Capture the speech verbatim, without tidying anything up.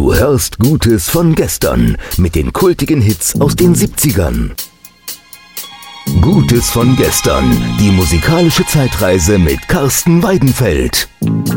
Du hörst Gutes von gestern mit den kultigen Hits aus den siebzigern. Gutes von gestern, die musikalische Zeitreise mit Carsten Weidenfeld.